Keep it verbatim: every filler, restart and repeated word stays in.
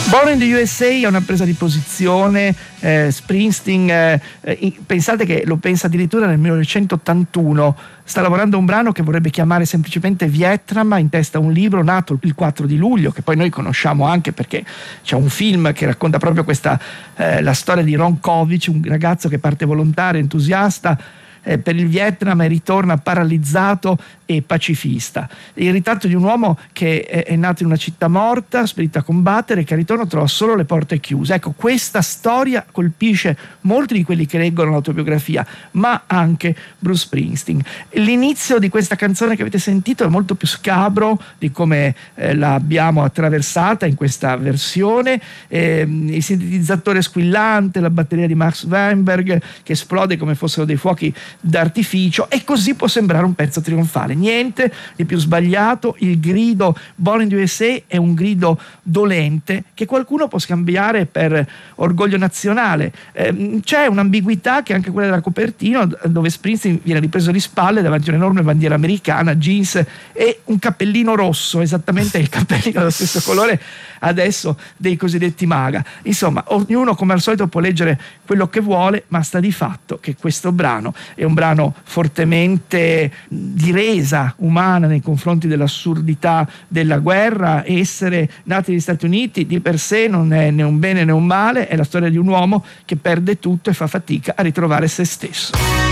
Born in the U S A è una presa di posizione. eh, Springsteen, eh, eh, pensate che lo pensa addirittura nel millenovecentottantuno, sta lavorando a un brano che vorrebbe chiamare semplicemente Vietnam, ha in testa un libro nato il quattro di luglio, che poi noi conosciamo anche perché c'è un film che racconta proprio questa, eh, la storia di Ron Kovic, un ragazzo che parte volontario, entusiasta eh, per il Vietnam e ritorna paralizzato e pacifista. Il ritratto di un uomo che è, è nato in una città morta, spedito a combattere, che al ritorno trova solo le porte chiuse. Ecco, questa storia colpisce molti di quelli che leggono l'autobiografia, ma anche Bruce Springsteen. L'inizio di questa canzone che avete sentito è molto più scabro di come eh, l'abbiamo attraversata in questa versione. Eh, il sintetizzatore squillante, la batteria di Max Weinberg che esplode come fossero dei fuochi d'artificio, e così può sembrare un pezzo trionfale. Niente di più sbagliato. Il grido Born in the U S A è un grido dolente che qualcuno può scambiare per orgoglio nazionale. Eh, c'è un'ambiguità che è anche quella della copertina, dove Springsteen viene ripreso di spalle davanti a un'enorme bandiera americana, jeans e un cappellino rosso, esattamente il cappellino dello stesso colore adesso dei cosiddetti MAGA. Insomma, ognuno come al solito può leggere quello che vuole, ma sta di fatto che questo brano è un brano fortemente di resa umana nei confronti dell'assurdità della guerra. Essere nati negli Stati Uniti di per sé non è né un bene né un male, è la storia di un uomo che perde tutto e fa fatica a ritrovare se stesso.